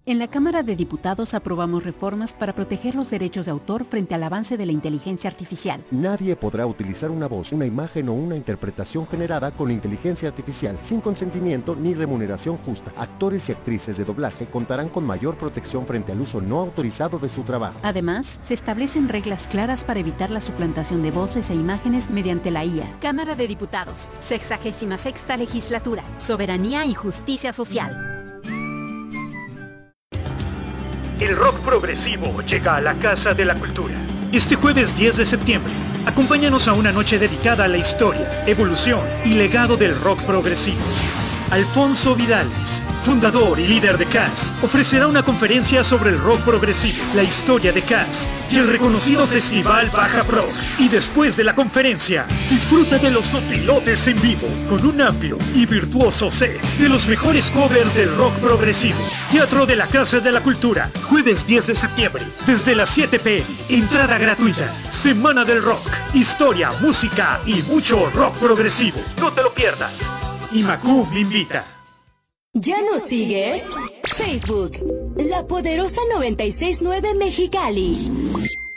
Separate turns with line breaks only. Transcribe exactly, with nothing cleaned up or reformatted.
En la Cámara de Diputados aprobamos reformas para proteger los derechos de autor frente al avance de la inteligencia artificial.
Nadie podrá utilizar una voz, una imagen o una interpretación generada con inteligencia artificial sin consentimiento ni remuneración justa. Actores y actrices de doblaje contarán con mayor protección frente al uso no autorizado de su trabajo.
Además, se establecen reglas claras para evitar la suplantación de voces e imágenes mediante la I A. Cámara de Diputados, sexagésima sexta legislatura, soberanía y justicia social.
El rock progresivo llega a la Casa de la Cultura. Este jueves diez de septiembre, acompáñanos a una noche dedicada a la historia, evolución y legado del rock progresivo. Alfonso Vidales, fundador y líder de Cass, ofrecerá una conferencia sobre el rock progresivo, la historia de Cass y el reconocido festival Baja Pro. Y después de la conferencia, disfruta de los Sopilotes en vivo, con un amplio y virtuoso set de los mejores covers del rock progresivo. Teatro de la Casa de la Cultura, jueves diez de septiembre, desde las siete pe eme. Entrada gratuita. Semana del Rock, historia, música y mucho rock progresivo. No te lo pierdas. Imacum invita.
¿Ya nos sigues? Facebook, La Poderosa noventa y seis punto nueve Mexicali.